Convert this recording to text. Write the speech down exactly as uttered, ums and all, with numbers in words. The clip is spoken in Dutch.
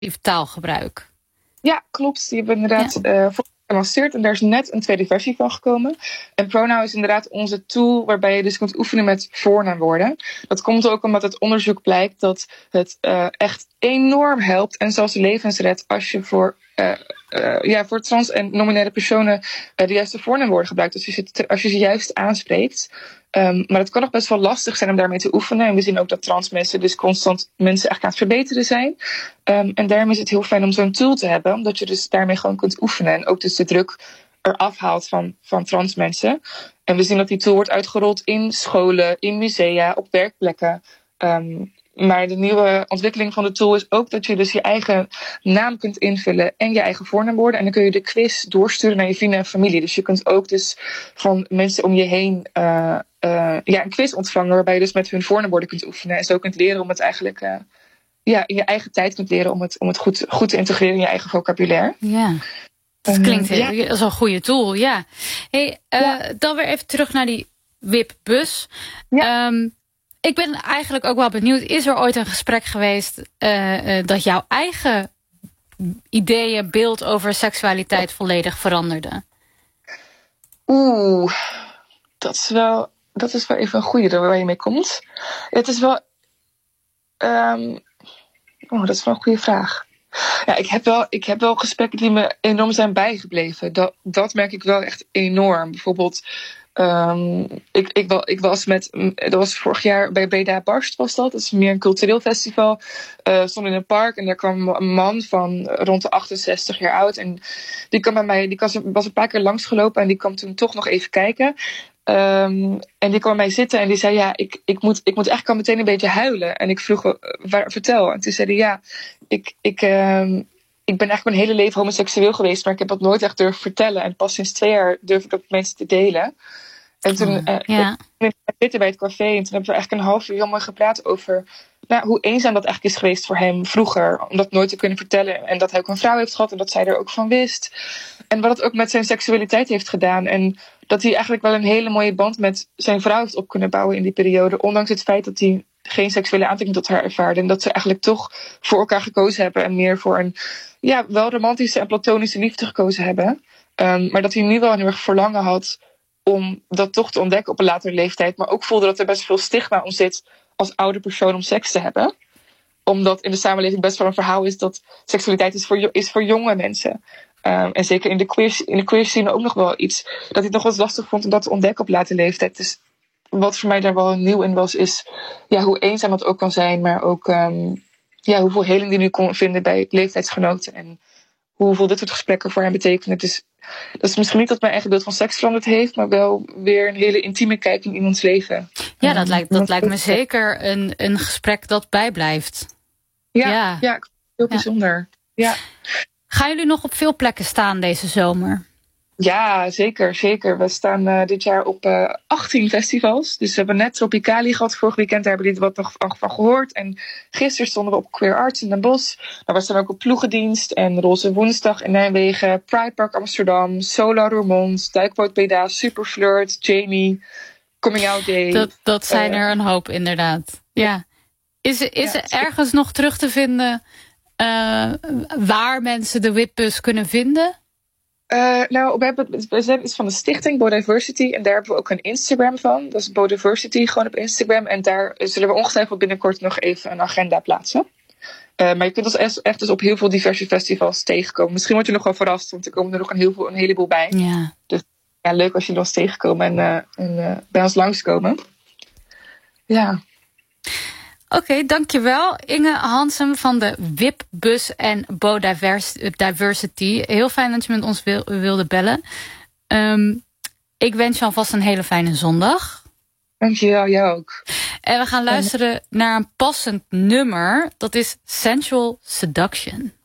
taalgebruik. Ja, klopt. Die hebben inderdaad ja. uh, gelanceerd en daar is net een tweede versie van gekomen. En Pronoun is inderdaad onze tool waarbij je dus kunt oefenen met voornaamwoorden. Dat komt ook omdat het onderzoek blijkt dat het uh, echt enorm helpt en zelfs levens redt als je voor, uh, uh, ja, voor trans- en non-binaire personen uh, de juiste voornaamwoorden gebruikt. Dus als je, ze, als je ze juist aanspreekt. Um, maar het kan nog best wel lastig zijn om daarmee te oefenen. En we zien ook dat trans mensen dus constant mensen echt aan het verbeteren zijn. Um, en daarom is het heel fijn om zo'n tool te hebben. Omdat je dus daarmee gewoon kunt oefenen. En ook dus de druk eraf haalt van, van trans mensen. En we zien dat die tool wordt uitgerold in scholen, in musea, op werkplekken. Um, maar de nieuwe ontwikkeling van de tool is ook dat je dus je eigen naam kunt invullen en je eigen voornaamwoorden. En dan kun je de quiz doorsturen naar je vrienden en familie. Dus je kunt ook dus van mensen om je heen uh, uh, ja, een quiz ontvangen waarbij je dus met hun voornaamwoorden kunt oefenen. En zo kunt leren om het eigenlijk uh, ja, in je eigen tijd kunt leren om het, om het goed, goed te integreren in je eigen vocabulaire. Ja. Dat klinkt heel, ja. Dat is een goede tool, ja. Hey, uh, ja. Dan weer even terug naar die W I P-bus. Ja. Um, ik ben eigenlijk ook wel benieuwd, is er ooit een gesprek geweest uh, uh, dat jouw eigen ideeën, beeld over seksualiteit volledig veranderde? Oeh, dat is wel, dat is wel even een goede waar je mee komt. Het is wel, um, oh, dat is wel een goede vraag. Ja, ik heb wel, ik heb wel gesprekken die me enorm zijn bijgebleven. Dat, dat merk ik wel echt enorm. Bijvoorbeeld, um, ik, ik, ik was met, dat was vorig jaar bij Beda Barst was dat. Dat is meer een cultureel festival. Uh, stond in een park en daar kwam een man van rond de achtenzestig jaar oud. En die kwam bij mij, die was een paar keer langsgelopen en die kwam toen toch nog even kijken. Um, en die kwam bij mij zitten en die zei, ja, ik, ik, moet, ik moet eigenlijk al meteen een beetje huilen. En ik vroeg, waar, vertel. En toen zei hij, ja, ik, ik, um, ik ben eigenlijk mijn hele leven homoseksueel geweest, maar ik heb dat nooit echt durven vertellen. En pas sinds twee jaar durf ik dat met mensen te delen. En toen uh, ja. ik zitten bij het café en toen hebben we eigenlijk een half uur heel mooi gepraat over nou, hoe eenzaam dat eigenlijk is geweest voor hem vroeger. Om dat nooit te kunnen vertellen. En dat hij ook een vrouw heeft gehad en dat zij er ook van wist. En wat het ook met zijn seksualiteit heeft gedaan. En dat hij eigenlijk wel een hele mooie band met zijn vrouw heeft op kunnen bouwen in die periode. Ondanks het feit dat hij geen seksuele aantrekking tot haar ervaarde. En dat ze eigenlijk toch voor elkaar gekozen hebben. En meer voor een ja, wel romantische en platonische liefde gekozen hebben. Um, maar dat hij nu wel heel erg verlangen had om dat toch te ontdekken op een latere leeftijd. Maar ook voelde dat er best veel stigma om zit als oude persoon om seks te hebben. Omdat in de samenleving best wel een verhaal is dat seksualiteit is voor, is voor jonge mensen. Um, en zeker in de queer, in de queer scene ook nog wel iets. Dat hij het nog wat lastig vond om dat te ontdekken op late leeftijd. Dus wat voor mij daar wel nieuw in was, is ja, hoe eenzaam dat ook kan zijn. Maar ook um, ja, hoeveel heling die nu kon vinden bij leeftijdsgenoten. En hoeveel dit soort gesprekken voor hem betekenen. Dus dat is misschien niet dat mijn eigen beeld van seks veranderd heeft, maar wel weer een hele intieme kijk in iemands leven. Ja, dat lijkt, dat lijkt me zeker een, een gesprek dat bijblijft. Ja, ja. ja heel bijzonder. Ja. Ja. Gaan jullie nog op veel plekken staan deze zomer? Ja, zeker, zeker. We staan uh, dit jaar op uh, achttien festivals. Dus we hebben net Tropicali gehad vorig weekend. Daar hebben jullie wat nog van, van gehoord. En gisteren stonden we op Queer Arts in Den Bosch. Nou, we staan ook op Ploegendienst en Roze Woensdag in Nijmegen. Pride Park Amsterdam, Solar Roermond, Duikboot Beda, Superflirt, Jamie, Coming Out Day. Dat, dat zijn uh, er een hoop, inderdaad. Ja. Is, is ja, er ergens nog terug te vinden uh, waar mensen de W I P-bus kunnen vinden? Uh, nou, we hebben we zijn iets van de stichting Bodiversity en daar hebben we ook een Instagram van. Dat is Bodiversity, gewoon op Instagram. En daar zullen we ongetwijfeld binnenkort nog even een agenda plaatsen. Uh, maar je kunt ons echt dus op heel veel diverse festivals tegenkomen. Misschien word je nog wel verrast, want er komen er nog een, heel veel, een heleboel bij. Ja. Dus ja, leuk als je ons tegenkomen en, uh, en uh, bij ons langskomen. Ja. Oké, okay, dankjewel. Inge Hansen van de W I P-bus en Bodiversity. Heel fijn dat je met ons wil, wilde bellen. Um, ik wens je alvast een hele fijne zondag. Dankjewel, jou ook. En we gaan luisteren naar een passend nummer. Dat is Sensual Seduction.